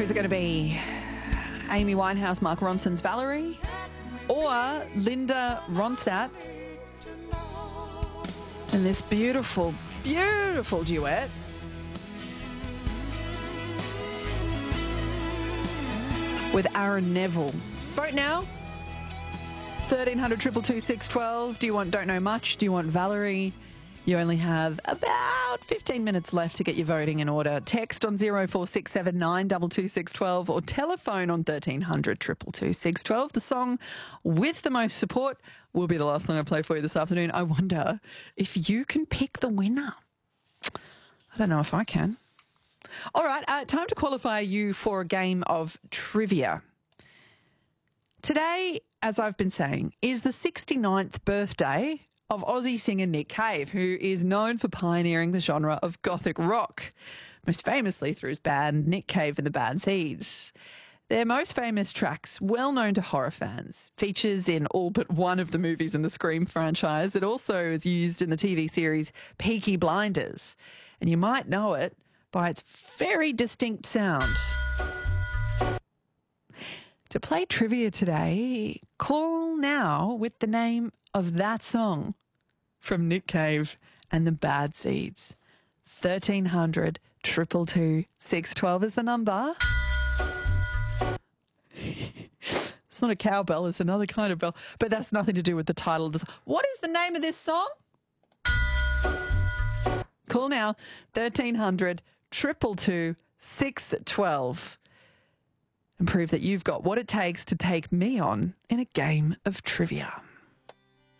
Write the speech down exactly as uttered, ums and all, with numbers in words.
Who's it going to be? Amy Winehouse, Mark Ronson's Valerie, or Linda Ronstadt in this beautiful, beautiful duet with Aaron Neville. Vote now. thirteen hundred, two two two, six one two. Do you want Don't Know Much? Do you want Valerie? You only have about fifteen minutes left to get your voting in order. Text on zero four six seven nine two two six one two or telephone on thirteen hundred, two two two, six one two. The song with the most support will be the last song I play for you this afternoon. I wonder if you can pick the winner. I don't know if I can. All right, uh, time to qualify you for a game of trivia. Today, as I've been saying, is the sixty-ninth birthday of Aussie singer Nick Cave, who is known for pioneering the genre of gothic rock, most famously through his band Nick Cave and the Bad Seeds. Their most famous tracks, well known to horror fans, features in all but one of the movies in the Scream franchise. It also is used in the T V series Peaky Blinders, and you might know it by its very distinct sound. To play trivia today, call now with the name of that song from Nick Cave and the Bad Seeds. thirteen hundred, two two two, six one two is the number. It's not a cowbell, it's another kind of bell, but that's nothing to do with the title of this. What is the name of this song? Call now, thirteen hundred, two two two, six one two. And prove that you've got what it takes to take me on in a game of trivia.